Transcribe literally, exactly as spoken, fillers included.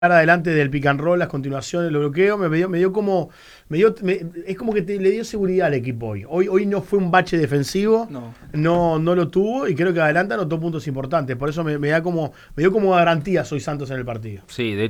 adelante del pick and roll, las continuaciones, el bloqueo, me dio, me dio como, me dio, me- es como que te- le dio seguridad al equipo hoy. Hoy, hoy no fue un bache defensivo, No. no, no lo tuvo y creo que adelante anotó puntos importantes. Por eso me, me da como, me dio como garantías hoy Santos en el partido. Sí, de